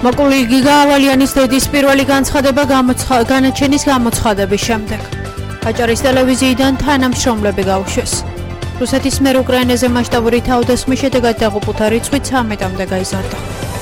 მოკლული გიგა ავალიანის დედის პირველი განცხადება განაჩენის გამოცხადების შემდეგ. აჭარის ტელევიზიიდან თანამშრომლები გაუშვეს. რუსეთის მიერ უკრაინაზე მასშტაბური თავდასხმის შედეგად დაღუპულთა რიცხვი 13-მდე გაიზარდა.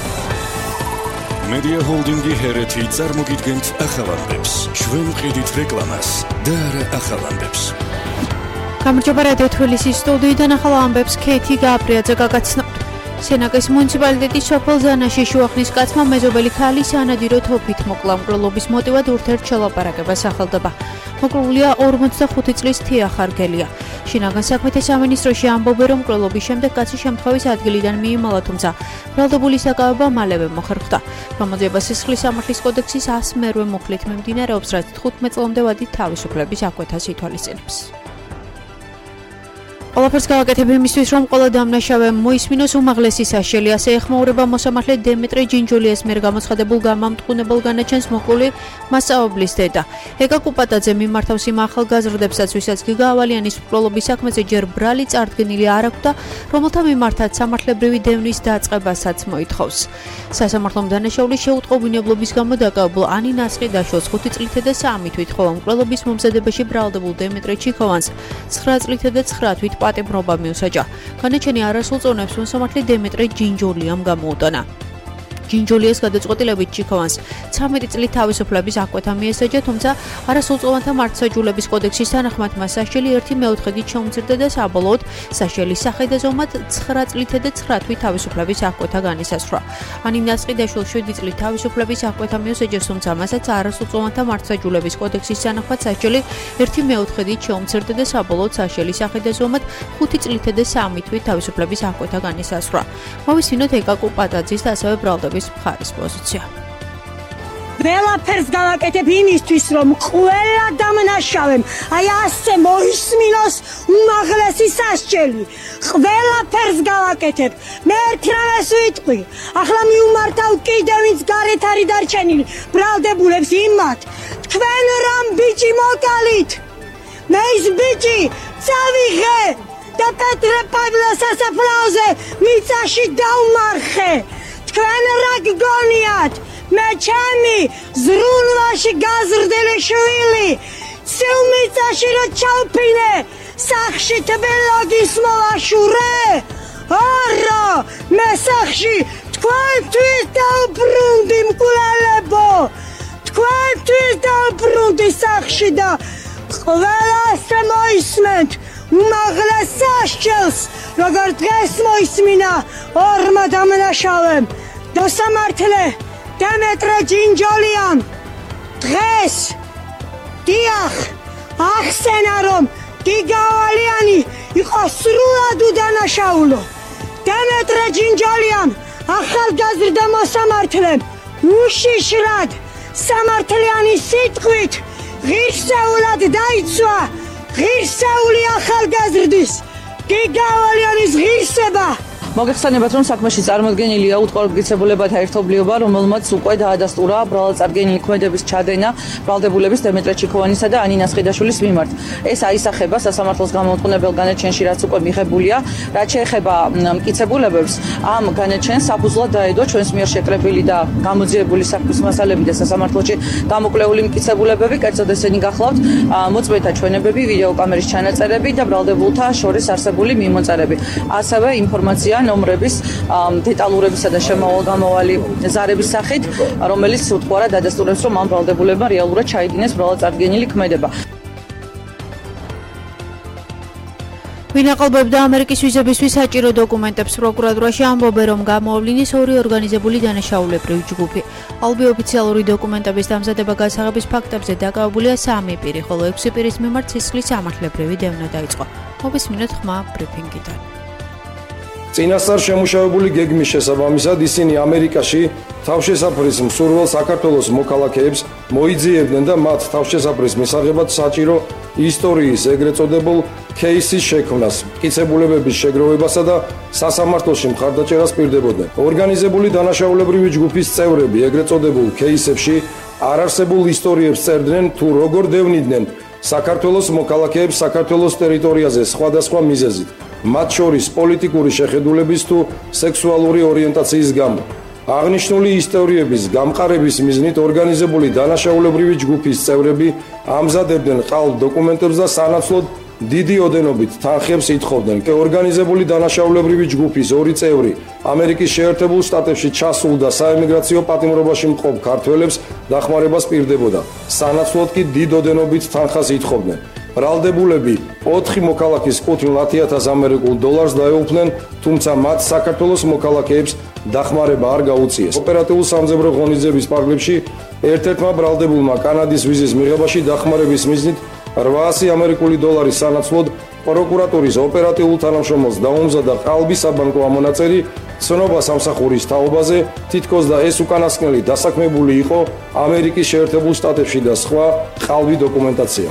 Media Holding-ი ჰერეთი წარმოგიდგენთ ახალამდებს. ჩვენ ვყიდით რეკლამას და არა ახალამდებს. გამარჯობა რადიო თბილისის სტუდიიდან ახალ ამბებს ქეთი გაბრიაძე გაგაცნობთ. სენაკის მუნიციპალიტეტის სოფელ ზანაში შუახნის კაცმა მეზობელი ქალის ანადირო თოფით მოკლა. მკვლელობის მოტივად ურთიერთ შელაპარაკება სახელდება. მოკლულია 45 წლის თია ხარგელია. შინაგან საქმეთა სამინისტროში ამბობენ, რომ მკვლელობის შემდეგ კაცი შემთხვევის ადგილიდან მიიმალა, თუმცა ბრალდებული საკავება მალევე მოხერხდა. გამოძიება სისხლის სამართლის კოდექსის 100-მერვე მუხლით მიმდინარეობს, რაც 15 წლამდე ვადით თავისუფლების აკვეთას ითვალისწინებს. ყველაფერს გავაკეთებ იმისთვის, რომ ყველა დამნაშავე მოისმინოს უმაღლესი საშელი, ასე ეხმაურება მოსამართლე დემეტრე ჯინჯულიას მიერ გამოცხადებულ გამამტყუნებელ განაჩენს მოკლული მასწავლებლის დედა. ეკა კუპატაძე მიმართავს იმ ახალგაზრდებსაც, ვისაც გიგა ავალიანის მკვლელობის საქმეზე ჯერ ბრალი წარდგენილი არ აქვს და რომელთა მიმართაც სამართლებრივი დევნის დაწყებასაც მოითხოვს. სასამართლომ დანაშაულის შეუტყობინებლობის გამო დაკავებულ ანი ნასყიდაშვილს 5 წლითა და 3 თვით, ხოლო მკვლელობის მომზადებაში ბრალდებულ დემეტრე ჩიქოვანს 9 წლითა და 9 თვით პატიმრობა მიუსაჯა. განაჩენი არასრულ წონებს მოსამართლე დემეტრე ჯინჯულიამ გამოუტანა. ჯინჯულიას გადაწყვეტილებით ჩიქოვანს 13 წლით თავისუფლების აკვეთა მიესაჯა, თუმცა არასრულწლოვანთა მართლმსაჯულების კოდექსის თანახმად მას საშელი 1/4-ით შეუმცირდა და საბოლოოდ საშელის სახედაზომად 9 წლითა და 9 თვით თავისუფლების აკვეთა განისაზღვრა. ანი ნასყიდაშვილს 7 წლით თავისუფლების აკვეთა მიუსაჯეს, თუმცა მასაც არასრულწლოვანთა მართლმსაჯულების კოდექსის თანახმად საშელი 1/4-ით შეუმცირდა და საბოლოოდ საშელის სახედაზომად 5 წლითა და 3 თვით თავისუფლების აკვეთა განისაზღვრა. მოვისმინოთ ეკა კუპატაძის და ასევე ბრალდების მხარის პოზიცია. ყველაფერს გავაკეთებ იმისთვის, რომ ყველა დამნაშავემ აი ასე მოისმინოს უმაღლესი სასჯელი. ყველაფერს გავაკეთებ. მე ერთ რამეს ვიტყვი. ახლა მიუმართავ კიდევ ვინც გარეთ არის დარჩენილი. ბრალდებულებს იმათ. თქვენ რამ ბიჭი მოკალით? მე ის ბიჭი წავიღე და პეტრე პავლეს სასაფლაოზე მიწაში დავმარხე. თქვენ რა გგონიათ? მე ჩემი ზრუნვაში გაზრდილი შვილი სილმიწაში რა ჩავფინე სახში თბილოგის მოვაშურე? არა, მე სახში თქვენთვის დავბრუნდი მკვლელებო, თქვენთვის დავბრუნდი სახში და ყველას მოისმენთ უმაღლეს სასჯელს, როგორ დღეს მოისმინა ორმა დამნაშავემ და სამართლე დემეტრე ჯინჯულიამ. დღეს დიახ, ახსენა რომ გიგა ავალიანი იყო სრულად უდანაშაულო. დემეტრე ჯინჯულიამ ახალგაზრდა მოსამართლემ უშიშრად სამართლიანი სიტყვით ღირსეულად დაიცვა ღირსეული ახალგაზრდის გიგა ავალიანის ღირსება. მოგეხსენებათ, რომ საქმეში წარმოდგენილია უტყუარგიცებულებათა ერთობლიობა, რომელმაც უკვე დაადასტურა ბრალწარგენილი ქმედების ჩადენა ბრალდებულების დემეტრე ჩიქოვანისა და ანი ნასყიდაშვილის მიმართ. ეს აისახება სასამართლოს გამომტყუნებელ განაჩენში, რაც უკვე მიღებულია. რაც შეეხება მტკიცებულებებს, ამ განაჩენს საფუძვლად დაედო ჩვენს მიერ შეკრებილი და გამოძიებული საქმის მასალები და სასამართლოში გამოკვლეული მტკიცებულებები, კერძოდ ესენი გახლავთ მოწმეთა ჩვენებები, ვიდეოკამერის ჩანაწერები და ბრალდებულთა შორის არსებული მიმოწერები. ასევე ინფორმაცია ნომრების დეტალურებისა და შემავალ-გამავალი ზარების სახით, რომელიც უთყუარად დადასტურებს, რომ ამ ბრალდებულებმა რეალურად ჩაიდინეს ბრალწარგენილი ქმედება. ვინ აყალბებდა ამერიკის ვიზებისთვის საჭირო დოკუმენტებს? პროკურატურაში ამბობენ, რომ გამოავლინის ორი ორგანიზებული დანაშაულებრივი ჯგუფი. ალბი ოფიციალური დოკუმენტების დამზადება გასაღების ფაქტებზე დაკავებულია 3 პირი, ხოლო 6 პირის მიმართ სისხლის სამართლებრივი დევნა დაიწყო. მოვისმინოთ ხმა ბრიფინგიდან. წინასწარ შემუშავებული გეგმის შესაბამისად ისინი ამერიკაში თავშესაფრის მსურველ საქართველოს მოქალაქეებს მოიძიებდნენ და მათ თავშესაფრის მისაღებად საჭირო ისტორიის ეგრეთ წოდებულ кейსის შექმნას, მტკიცებულებების შეგროვებასა და სასამართლოში მხარდაჭერას პირდებოდნენ. ორგანიზებული დანაშაულებრივი ჯგუფის წევრები ეგრეთ წოდებულ кейსებში არარსებულ ისტორიებს წერდნენ თუ როგორ დევნიდნენ საქართველოს მოქალაქეებს საქართველოს ტერიტორიაზე სხვადასხვა მიზეზით, მათ შორის პოლიტიკური შეხედულების თუ სექსუალური ორიენტაციის გამო. აღნიშნული ისტორიების გამყარების მიზნით ორგანიზებული დანაშაულებრივი ჯგუფის წევრები ამზადებდნენ ყალბ დოკუმენტებს და სანაცვლოდ დიდი ოდენობით თანხებს ითხოვდნენ. ორგანიზებული დანაშაულებრივი ჯგუფის ორი წევრი ამერიკის შეერთებულ შტატებში ჩასულ და საემიგრაციო პატიმრობაში მყოფ ქართველებს დახმარებას პირდებოდა. სანაცვლოდ კი დიდ ოდენობით თანხას ითხოვდნენ. ბრალდებულები 4 მოქალაქის კუთვნილ 10,000 ამერიკულ დოლარს დაეუფლნენ, თუმცა მათ საქართველოს მოქალაქეებს დახმარება არ გაუწიეს. ოპერატიულ სამძებრო ღონისძიების პარკლებში ერთ-ერთმა ბრალდებულმა კანადის ვიზის მიღებაში დახმარების მიზნით 800 ამერიკული დოლარის სანაცვლოდ პროკურატურის ოპერატიულ თანამშრომელს დაუმზადა ყალბი საბანკო ამონაწერი ცნობა სამსახურის თაობაზე, თითქოს და ეს უკანასკნელი დასაქმებული იყო ამერიკის შეერთებულ შტატებში და სხვა ყალბი დოკუმენტაცია.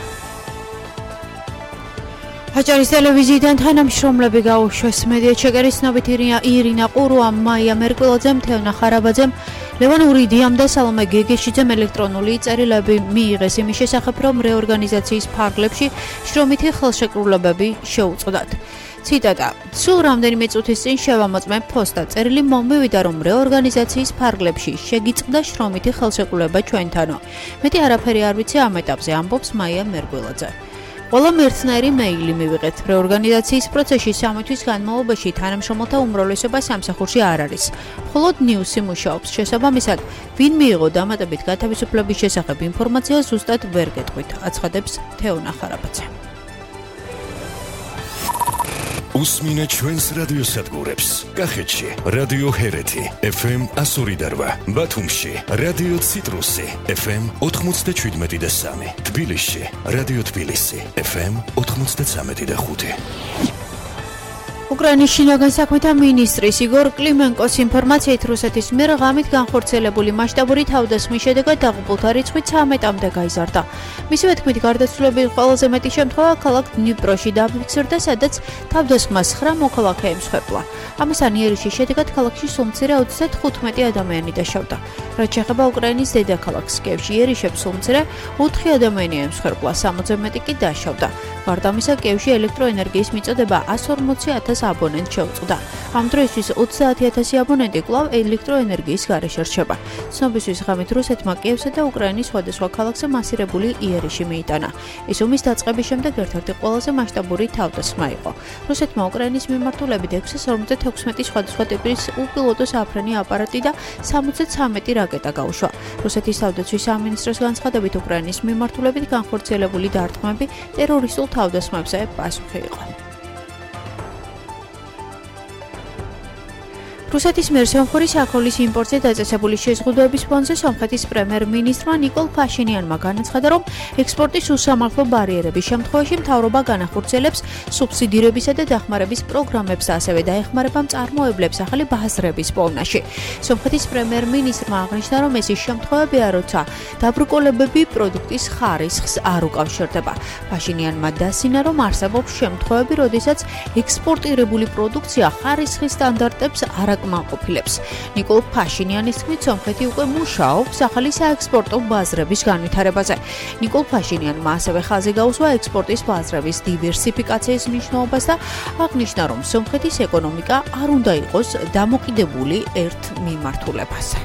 აჭარის ტელევიზიიდან თანამშრომლები გაუშვეს მედია ჩეკერის ცნობით ირინა ყურუამ, მაია მერკველაძემ, თევნა ხარაბაძემ, ლევან ურიდიამ და სალომე გეგეშიძემ ელექტრონული წერილები მიიღეს იმის შესახებ, რომ რეორგანიზაციის ფარგლებში შრომითი ხელშეკრულებები შეუწყდათ. ციტატა: სულ რამდენიმე წუთის წინ შევამოწმე პოსტა წერილი მომივიდა, რომ რეორგანიზაციის ფარგლებში შეგიწყდა შრომითი ხელშეკრულება ჩვენთანო. მეტი არაფერი არ ვიცი ამ ეტაპზე, ამბობს მაია მერკველაძე. ყველამ ერთნაირი მეილი მივიღეთ. რეორგანიზაციის პროცესში 3 თვის განმავლობაში თანამშრომელთა უმრავლესობა სამსახურში არ არის. მხოლოდ ნიუსი მუშაობს. შესაბამისად, ვინ მიიღო დამატებით გათავისუფლების შესახებ ინფორმაცია ზუსტად ვერ გეტყვით, აცხადებს თეონა ხარაბაძე. უსმინეთ ჩვენს რადიოსადგურებს. კახეთში რადიო ჰერეთი FM 102.8, ბათუმში რადიო ციტრუსი FM 97.3, თბილისში რადიო თბილისი FM 93.5. უკრაინის შინაგან საქმეთა მინისტრის იგორ კლიმენკოს ინფორმაციით, რუსეთის მიერ ღამით განხორციელებული მასშტაბური თავდასხმის შედეგად დაღუპულთა რიცხვი 13-მდე გაიზარდა. მისივე თქმით, გარდაცვლილების ყველაზე მეტი შემთხვევა ქალაქ დნიპროში დაფიქსირდა, სადაც თავდასხმას 9 მოქალაქე ემსხვერპლა. ამასთან იერიშის შედეგად ქალაქში სულ მცირე 35 ადამიანი დაშავდა. რაც შეეხება უკრაინის დედაქალაქს კიევში, იერიშებს სულ მცირე 4 ადამიანი ემსხვერპლა, 60-ზე მეტი კი დაშავდა. გარდა ამისა, კიევში ელექტროენერგიის მიწოდება 140,000 აბონენტს შეუწყდა. ამ დროისთვის 30,000 აბონენტი კვლავ ელექტროენერგიის გარეშე რჩება. ცნობისთვის ღამით რუსეთმა კიევსა და უკრაინის სხვადასხვა ქალაქზე მასირებული იერიში მიიტანა. ის ომის დაწყების შემდეგ ერთ-ერთი ყველაზე მასშტაბური თავდასხმა იყო. რუსეთმა უკრაინის მიმართულებით 656 სხვადასხვა ტიპის უპილოტო საფრენი აპარატი და 73 რაკეტა გაუშვა. რუსეთის თავდაცვის სამინისტროს განცხადებით, უკრაინის მიმართულებით განხორციელებული დარტყმები ტერორისტულ თავდასხმებზე პასუხი იყო. რუსეთის მიერ სომხური საქონლის იმპორტზე დაწესებული შეზღუდვების ფონზე სომხეთის პრემიერ-მინისტრმა ნიკოლ ფაშინიანმა განაცხადა, რომ ექსპორტის უსამართლო ბარიერების შემთხვევაში მთავრობა განახორციელებს სუბსიდირებისა და დახმარების პროგრამებს, ასევე დაეხმარება მწარმოებლებს ახალი ბაზრების პოვნაში. სომხეთის პრემიერ-მინისტრმა აღნიშნა, რომ ეს ის შემთხვევებია, როცა დაბრკოლებები პროდუქტის ხარისხს არ უკავშირდება. ფაშინიანმა დასინა, რომ არსებობს შემთხვევები, როდესაც ექსპორტირებული პროდუქცია ხარისხის სტანდარტებს არ აკმაყოფილებს. ნიკოლ ფაშინიანის თქმით, სომხეთი უკვე მუშაობს ახალი საექსპორტო ბაზრების განვითარებაზე. ნიკოლ ფაშინიანმა ასევე ხაზი გაუსვა ექსპორტის ბაზრების დივერსიფიკაციის მნიშვნელობას და აღნიშნა, რომ სომხეთის ეკონომიკა არ უნდა იყოს დამოკიდებული ერთ მიმართულებაზე.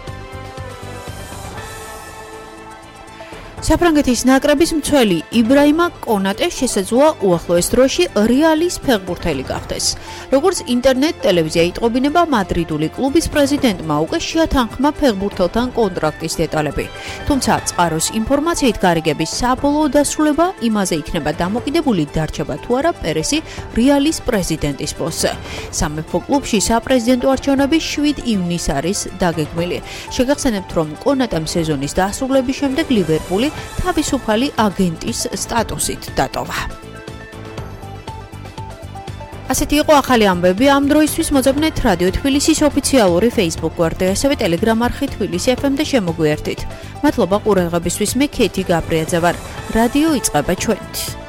საფრანგეთის ნაკრების მცველი იბრაიმა კონატე შესაძლოა უახლოეს დროში რეალის ფეხბურთელი გახდეს. როგორც ინტერნეტ ტელევიზია იტყობინება, მადრიდული კლუბის პრეზიდენტმა უკვე შეათანხმა ფეხბურთელთან კონტრაქტის დეტალები. თუმცა წყაროს ინფორმაციით გარიგების საბოლოო დასრულება იმაზე იქნება დამოკიდებული, დარჩება თუ არა პერესი რეალის პრეზიდენტის პოსტზე. სამეფო კლუბში საპრეზიდენტო არჩევნები 7 ივნისს არის დაგეგმილი. შეგახსენებთ, რომ კონატემ სეზონის დასრულების შემდეგ ლივერპული თავისუფალი აგენტის სტატუსით დატოვა. ასეთი იყო ახალი ამბები ამ დროისთვის. მოძებნეთ რადიო თბილისის ოფიციალური Facebook გვერდი, ასევე Telegram არხი თბილისი FM და შემოგვიერთით. მადლობა ყურადღებისთვის. მე ქეთი გაბრიაძე ვარ. რადიო იწყება ჩვენით.